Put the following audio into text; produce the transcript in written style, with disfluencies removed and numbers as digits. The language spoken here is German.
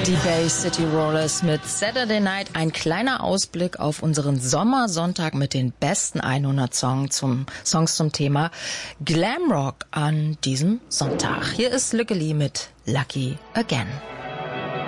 Die Bay City Rollers mit Saturday Night, ein kleiner Ausblick auf unseren Sommersonntag mit den besten 100 Songs zum Thema Glamrock an diesem Sonntag. Hier ist Lückeli mit Lucky Again.